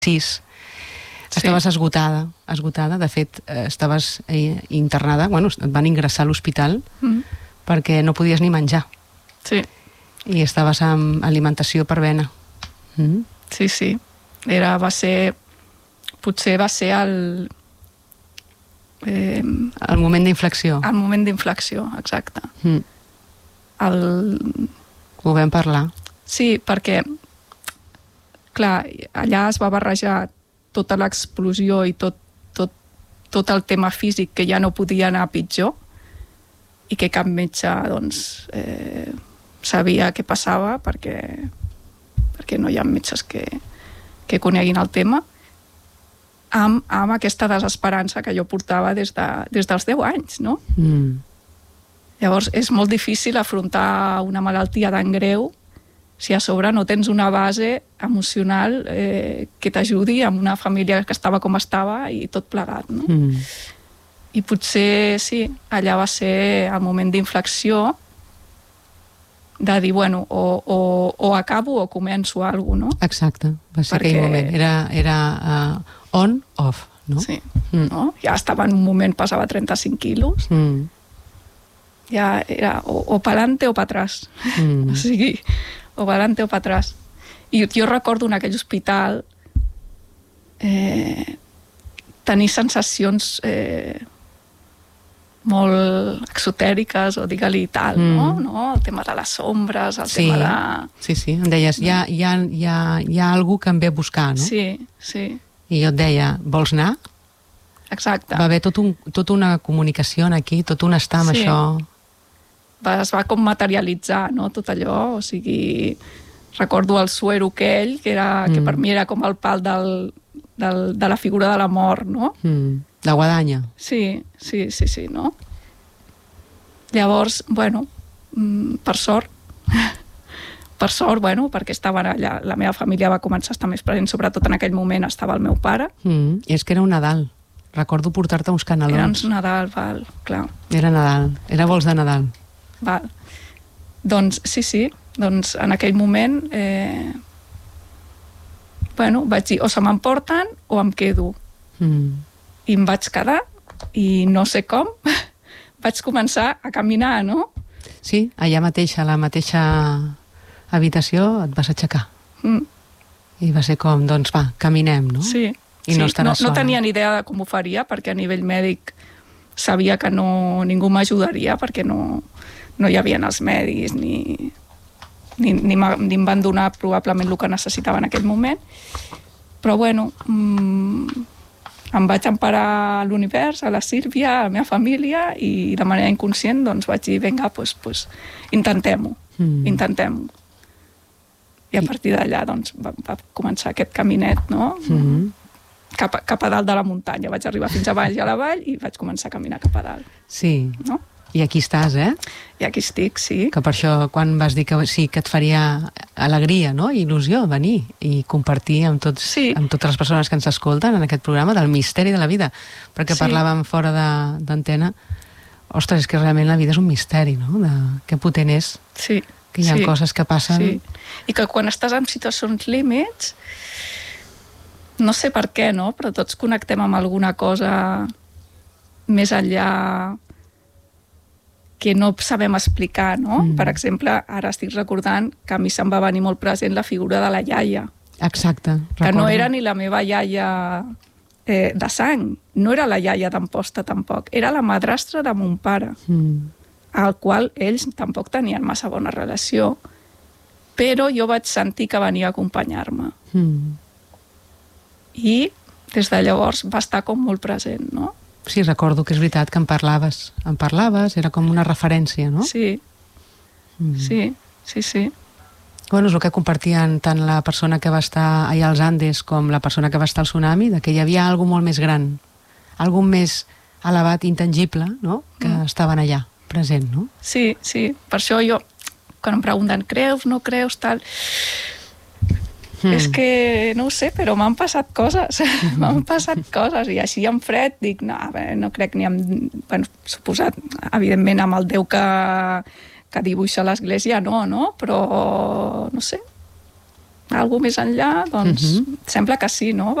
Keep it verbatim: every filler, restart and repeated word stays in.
sis, estaves esgotada, esgotada. De fet, estaves internada, bueno, et van ingressar a l'hospital mm. perquè no podies ni menjar. Sí. I estaves amb alimentació per vena. Mm. Sí, sí. Era, va ser... Potser va ser el... Eh, el moment d'inflexió. El moment d'inflexió, exacte. Mm. El... Ho vam parlar. Sí, perquè, clar, allà es va barrejar tota l'explosió i tot, tot, tot el tema físic que ja no podia anar pitjor i que cap metge, doncs, eh, sabia què passava perquè, perquè no hi ha metges que, que coneguin el tema, amb, amb aquesta desesperança que jo portava des, de, des dels deu anys, no? Mm. Llavors, és molt difícil afrontar una malaltia tan greu si a sobre no tens una base emocional eh, que t'ajudi amb una família que estava com estava i tot plegat, no? Mm. I potser, sí, allà va ser el moment d'inflexió de dir, bueno, o, o, o acabo o començo alguna cosa, no? Exacte, va ser Perquè... aquell moment. Era, era uh, on, off, no? Sí, mm. no? Ja estava en un moment, pesava trenta-cinc quilos, mm. ja era o, o pa'lante o pa atrás. Mm. O sigui, o pa'lante o pa atrás. I jo recordo en aquell hospital eh, tenir sensacions eh, molt exotèriques, o digue-li tal, mm. no? no? El tema de les ombres, el sí. tema de... Sí, sí, em deies, hi ha, hi ha, hi ha, hi ha algú que em ve a buscar, no? Sí, sí. I jo et deia, vols anar? Exacte. Va haver tot un, tot una comunicació aquí, tot un estar amb sí. això. Va, es va com materialitzar, no?, tot allò, o sigui... Recordo el suero aquell, que, era, mm. que per mi era com el pal del, del, de la figura de la mort, no? Mm. La guadanya. Sí, sí, sí, sí, no? Llavors, bueno, per sort, per sort, bueno, perquè estaven allà, la meva família va començar a estar més present, sobretot en aquell moment estava el meu pare. Mm. I és que era un Nadal. Recordo portar-te uns canelons. Era uns Nadal, val, clar. Era Nadal, era vols de Nadal. Val. Doncs, sí, sí, doncs en aquell moment eh, bueno, vaig dir, o se m'emporten o em quedo. Mm. I em vaig quedar i no sé com vaig començar a caminar, no? Sí, allà mateix, a la mateixa habitació et vas aixecar. Mm. I va ser com, doncs va, caminem, no? Sí, I sí. no estaràs no, no sola. tenia ni idea de com ho faria, perquè a nivell mèdic sabia que no, ningú m'ajudaria, perquè no, no hi havia els medis, ni, ni, ni, ni em van donar probablement el que necessitava en aquell moment. Però bueno, mmm, em vaig emparar a l'univers, a la Sílvia, a la meva família, i de manera inconscient doncs vaig dir, vinga, pues, pues, intentem-ho, mm. intentem-ho. I a partir d'allà doncs, va, va començar aquest caminet, no? Mm. Cap, cap a dalt de la muntanya. Vaig arribar fins a baix a la vall i vaig començar a caminar cap a dalt. Sí. No? I aquí estàs, eh? I aquí estic, sí. Que per això, quan vas dir que sí, que et faria alegria, no?, i il·lusió venir i compartir amb, tots, sí. amb totes les persones que ens escolten en aquest programa del misteri de la vida, perquè sí. parlàvem fora d'antena, ostres, és que realment la vida és un misteri, no?, de que potent és, sí. que hi ha sí. coses que passen... Sí. I que quan estàs en situacions límits, no sé per què, no?, però tots connectem amb alguna cosa més enllà que no sabem explicar, no? Mm. Per exemple, ara estic recordant que a mi se'm va venir molt present la figura de la iaia. Exacte. Que recordo. No era ni la meva iaia eh, de sang, no era la iaia d'Amposta tampoc, era la madrastra de mon pare, mm. al qual ells tampoc tenien massa bona relació, però jo vaig sentir que venia a acompanyar-me. Mm. I des de llavors va estar com molt present, no? Sí, recordo que és veritat que en parlaves. En parlaves, era com una referència, no? Sí, mm. sí, sí, sí. Bueno, és el que compartien tant la persona que va estar allà als Andes com la persona que va estar al tsunami, de que hi havia alguna molt més gran, alguna més elevat, intangible, no?, que mm. estaven allà, present, no? Sí, sí. Per això jo, quan em pregunten, creus, no creus, tal... Mm. És que, no ho sé, però m'han passat coses, mm. m'han passat coses, i així en fred dic, no, bé, no crec ni amb... Bueno, suposat, evidentment, amb el Déu que, que dibuixa l'església, no, no? Però, no sé, algú més enllà, doncs uh-huh. sembla que sí, no?